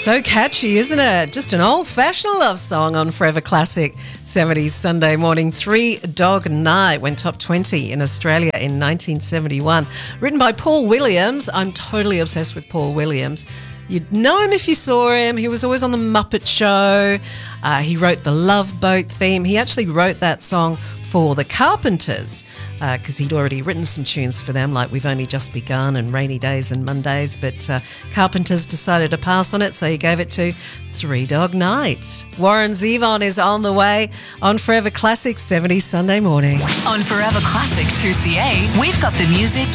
So catchy, isn't it? Just an old-fashioned love song on Forever Classic 70s Sunday morning. Three Dog Night went top 20 in Australia in 1971. Written by Paul Williams. I'm totally obsessed with Paul Williams. You'd know him if you saw him. He was always on The Muppet Show. He wrote the Love Boat theme. He actually wrote that song for the Carpenters because he'd already written some tunes for them, like We've Only Just Begun and Rainy Days and Mondays, but Carpenters decided to pass on it, so he gave it to Three Dog Night. Warren Zevon is on the way on Forever Classic 70 Sunday morning. On Forever Classic 2CA, we've got the music